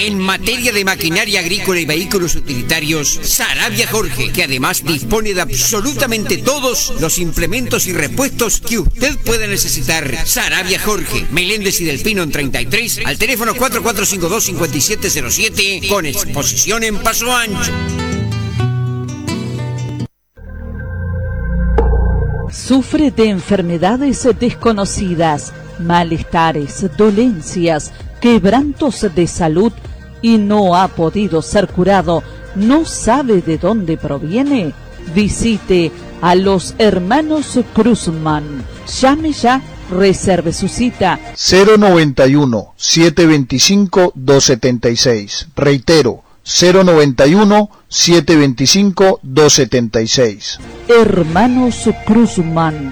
En materia de maquinaria agrícola y vehículos utilitarios, Sarabia Jorge, que además dispone de absolutamente todos los implementos y repuestos que usted pueda necesitar. Sarabia Jorge, Meléndez y del Pino en 33, al teléfono 4452-5707, con exposición en Paso Ancho. Sufre de enfermedades desconocidas, malestares, dolencias, quebrantos de salud y no ha podido ser curado, ¿no sabe de dónde proviene? Visite a los hermanos Cruzman. Llame ya, reserve su cita. 091-725-276. Reitero, 091-725-276. Hermanos Cruzman.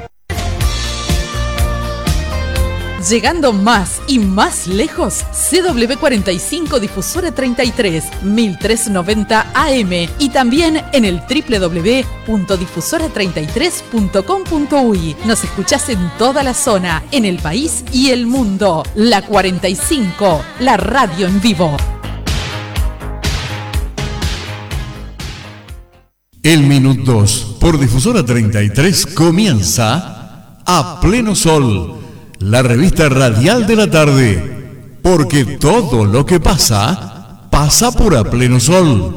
Llegando más y más lejos, CW45 Difusora 33, 1390 AM y también en el www.difusora33.com.uy. Nos escuchás en toda la zona, en el país y el mundo. La 45, la radio en vivo. El Minut 2 por Difusora 33 comienza A Pleno Sol, la revista radial de la tarde, porque todo lo que pasa, pasa por A Pleno Sol.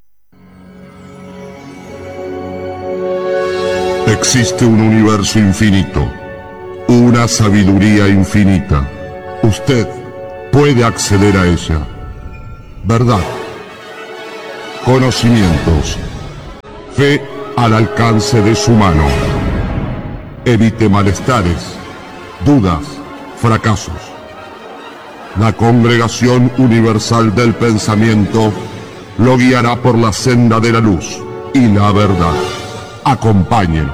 Existe un universo infinito, una sabiduría infinita. Usted puede acceder a ella. Verdad, conocimientos, fe al alcance de su mano. Evite malestares, dudas, fracasos. La Congregación Universal del Pensamiento lo guiará por la senda de la luz y la verdad. Acompáñenos.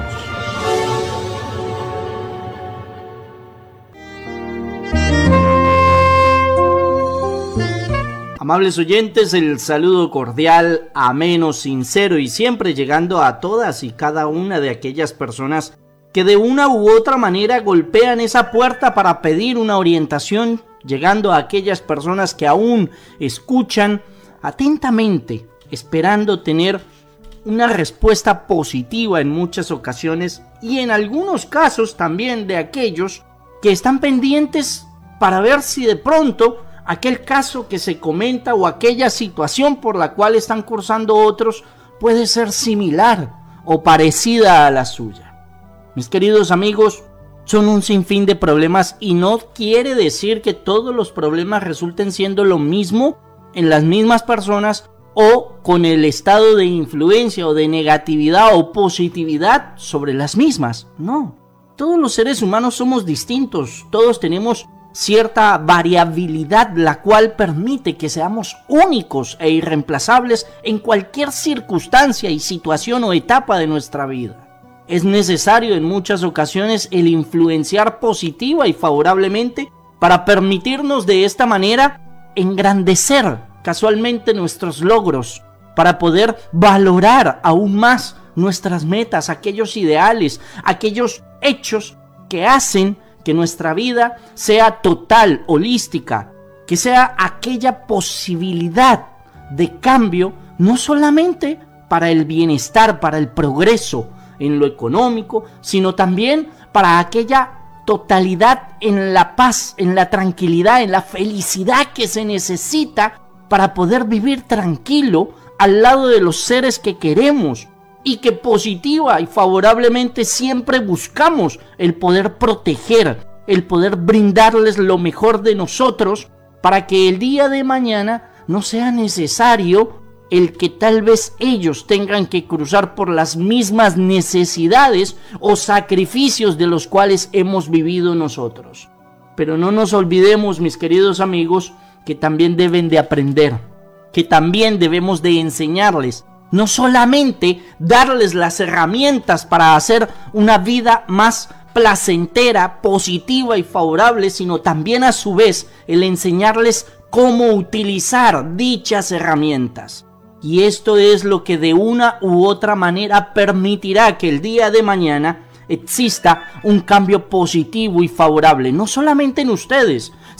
Amables oyentes, el saludo cordial, ameno, sincero y siempre llegando a todas y cada una de aquellas personas que de una u otra manera golpean esa puerta para pedir una orientación, llegando a aquellas personas que aún escuchan atentamente, esperando tener una respuesta positiva en muchas ocasiones y en algunos casos también de aquellos que están pendientes para ver si de pronto aquel caso que se comenta o aquella situación por la cual están cursando otros puede ser similar o parecida a la suya. Mis queridos amigos, son un sinfín de problemas y no quiere decir que todos los problemas resulten siendo lo mismo en las mismas personas o con el estado de influencia o de negatividad o positividad sobre las mismas. No, todos los seres humanos somos distintos, todos tenemos cierta variabilidad la cual permite que seamos únicos e irreemplazables en cualquier circunstancia y situación o etapa de nuestra vida. Es necesario en muchas ocasiones el influenciar positiva y favorablemente para permitirnos de esta manera engrandecer casualmente nuestros logros, para poder valorar aún más nuestras metas, aquellos ideales, aquellos hechos que hacen que nuestra vida sea total, holística, que sea aquella posibilidad de cambio, no solamente para el bienestar, para el progreso en lo económico, sino también para aquella totalidad en la paz, en la tranquilidad, en la felicidad que se necesita para poder vivir tranquilo al lado de los seres que queremos y que positiva y favorablemente siempre buscamos el poder proteger, el poder brindarles lo mejor de nosotros para que el día de mañana no sea necesario el que tal vez ellos tengan que cruzar por las mismas necesidades o sacrificios de los cuales hemos vivido nosotros. Pero no nos olvidemos, mis queridos amigos, que también deben de aprender, que también debemos de enseñarles, no solamente darles las herramientas para hacer una vida más placentera, positiva y favorable, sino también a su vez el enseñarles cómo utilizar dichas herramientas. Y esto es lo que de una u otra manera permitirá que el día de mañana exista un cambio positivo y favorable, no solamente en ustedes,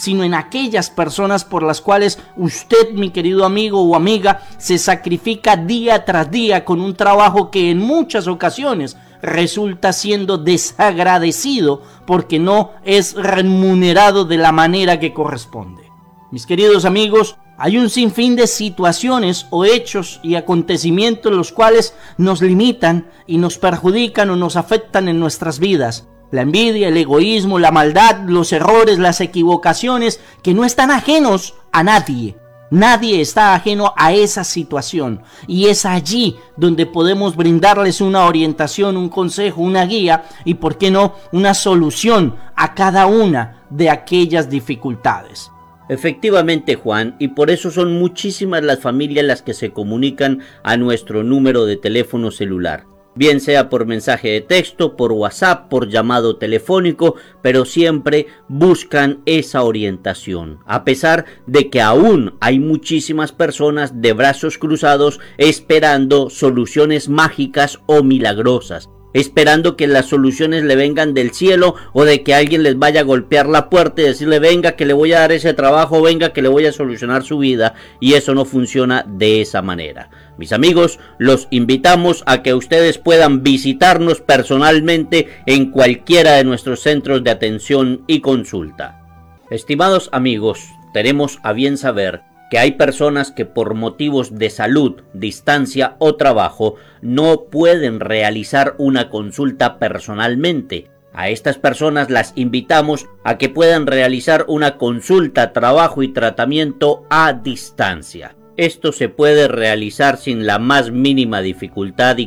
sino en aquellas personas por las cuales usted, mi querido amigo o amiga, se sacrifica día tras día con un trabajo que en muchas ocasiones resulta siendo desagradecido porque no es remunerado de la manera que corresponde. Mis queridos amigos, hay un sinfín de situaciones o hechos y acontecimientos los cuales nos limitan y nos perjudican o nos afectan en nuestras vidas. La envidia, el egoísmo, la maldad, los errores, las equivocaciones que no están ajenos a nadie. Nadie está ajeno a esa situación y es allí donde podemos brindarles una orientación, un consejo, una guía y, por qué no, una solución a cada una de aquellas dificultades. Efectivamente, Juan, y por eso son muchísimas las familias las que se comunican a nuestro número de teléfono celular. Bien sea por mensaje de texto, por WhatsApp, por llamado telefónico, pero siempre buscan esa orientación, a pesar de que aún hay muchísimas personas de brazos cruzados esperando soluciones mágicas o milagrosas, esperando que las soluciones le vengan del cielo o de que alguien les vaya a golpear la puerta y decirle venga que le voy a dar ese trabajo, venga que le voy a solucionar su vida, y eso no funciona de esa manera. Mis amigos, los invitamos a que ustedes puedan visitarnos personalmente en cualquiera de nuestros centros de atención y consulta. Estimados amigos, tenemos a bien saber que hay personas que por motivos de salud, distancia o trabajo no pueden realizar una consulta personalmente. A estas personas las invitamos a que puedan realizar una consulta, trabajo y tratamiento a distancia. Esto se puede realizar sin la más mínima dificultad y